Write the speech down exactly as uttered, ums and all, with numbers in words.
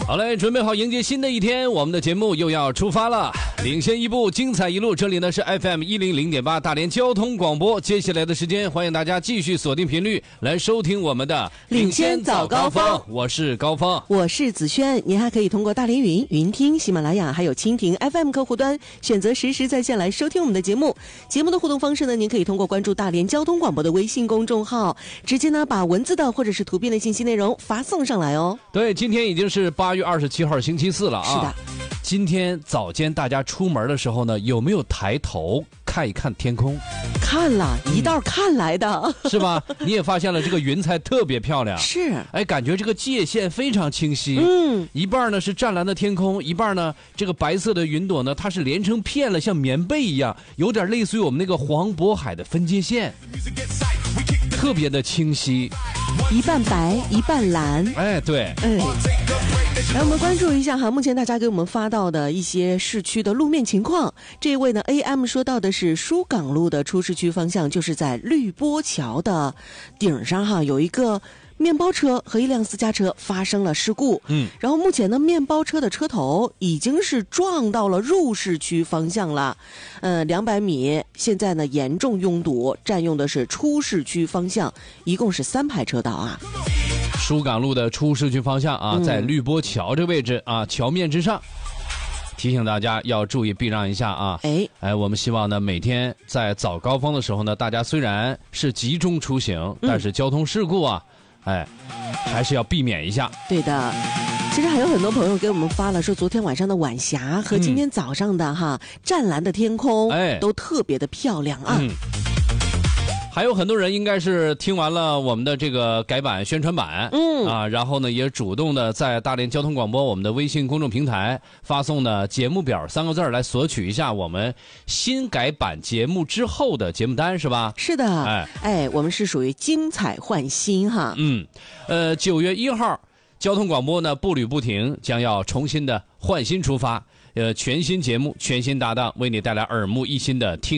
好嘞，准备好迎接新的一天，我们的节目又要出发了，领先一步，精彩一路。这里呢是 F M 一零零点八大连交通广播。接下来的时间，欢迎大家继续锁定频率来收听我们的领先早高峰。 我是高峰， 我是子轩。您还可以通过大连云、云听、喜马拉雅还有蜻蜓 F M 客户端选择实时在线来收听我们的节目。节目的互动方式呢，您可以通过关注大连交通广播的微信公众号，直接呢把文字的或者是图片的信息内容发送上来哦。 对，今天已经是八月二十七号星期四了啊。 是的。 今天早间大家出门的时候呢，有没有抬头看一看天空？ 看了一道看来的、 嗯、是吧？你也发现了这个云彩特别漂亮， 是， 哎，感觉这个界限非常清晰。 嗯， 一半呢是湛蓝的天空，一半呢这个白色的云朵呢，它是连成片了，像棉被一样，有点类似于我们那个黄渤海的分界线，特别的清晰。 一半白一半蓝， 哎，对， 哎，来我们关注一下哈，目前大家给我们发到的一些市区的路面情况。这位呢 A M 说到的是疏港路的出市区方向，就是在绿波桥的顶上哈，有一个面包车和一辆私家车发生了事故， 嗯， 然后目前呢，面包车的车头已经是撞到了入市区方向了，呃，两百米，现在呢严重拥堵，占用的是出市区方向，一共是三排车道啊。 疏港路的出市区方向啊， 嗯、 在绿波桥这个位置啊，桥面之上。提醒大家要注意避让一下啊！ 哎哎，我们希望呢，每天在早高峰的时候呢，大家虽然是集中出行， 嗯、 但是交通事故啊，哎，还是要避免一下。 对的。其实还有很多朋友给我们发了说，昨天晚上的晚霞和今天早上的哈、嗯、湛蓝的天空， 哎， 都特别的漂亮啊。 嗯，还有很多人应该是听完了我们的这个改版宣传版， 嗯啊，然后呢也主动的在大连交通广播我们的微信公众平台发送的节目表三个字来索取一下我们新改版节目之后的节目单，是吧？ 是的， 哎哎，我们是属于精彩换新哈。 嗯，呃，九月一号，交通广播呢步履不停，将要重新的换新出发，呃，全新节目、全新搭档，为你带来耳目一新的听。